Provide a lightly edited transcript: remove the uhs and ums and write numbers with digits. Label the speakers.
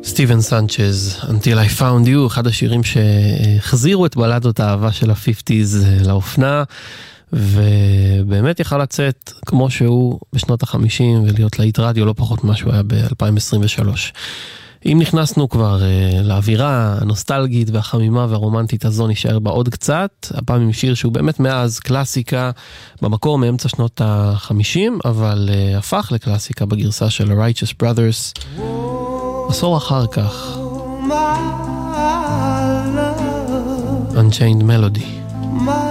Speaker 1: סטיבן סנצ'ז, Until I Found You, אחד השירים שחזירו את בלדות האהבה של ה-50s לאופנה, ובאמת יכל לצאת כמו שהוא בשנות ה-50 ולהיות להיט רדיו לא פחות ממה שהוא היה ב-2023. אם נכנסנו כבר לאווירה הנוסטלגית והחמימה והרומנטית הזו, נשאר בה עוד קצת, הפעם עם שיר שהוא באמת מאז קלאסיקה, במקור מאמצע שנות ה-50, אבל הפך לקלאסיקה בגרסה של ה-Righteous Brothers, עשור אחר כך. Unchained Melody.